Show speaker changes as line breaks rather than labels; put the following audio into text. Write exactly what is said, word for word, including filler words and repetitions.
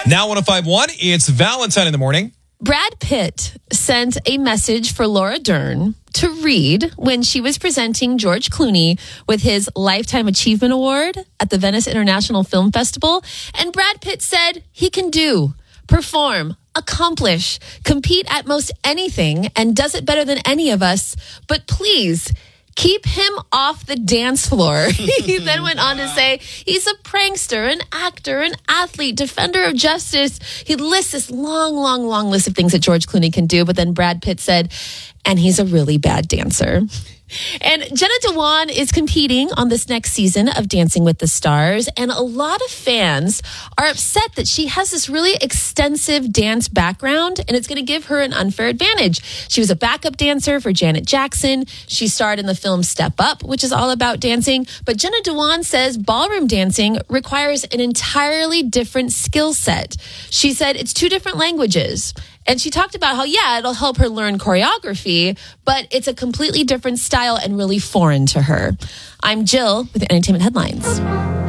Now one oh five point one, it's Valentine in the morning.
Brad Pitt sent a message for Laura Dern to read when she was presenting George Clooney with his Lifetime Achievement Award at the Venice International Film Festival. And Brad Pitt said he can do, perform, accomplish, compete at most anything, and does it better than any of us. But please, keep him off the dance floor. He then went on to say he's a prankster, an actor, an athlete, defender of justice. He lists this long, long, long list of things that George Clooney can do. But then Brad Pitt said, and he's a really bad dancer. And Jenna Dewan is competing on this next season of Dancing with the Stars. And a lot of fans are upset that she has this really extensive dance background and it's going to give her an unfair advantage. She was a backup dancer for Janet Jackson. She starred in the film Step Up, which is all about dancing. But Jenna Dewan says ballroom dancing requires an entirely different skill set. She said it's two different languages. And she talked about how, yeah, it'll help her learn choreography, but it's a completely different style and really foreign to her. I'm Jill with Entertainment Headlines.